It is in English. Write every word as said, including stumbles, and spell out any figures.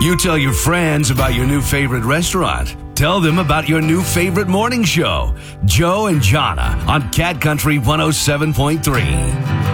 You tell your friends about your new favorite restaurant. Tell them about your new favorite morning show. Joe and Jonna on Cat Country one oh seven point three.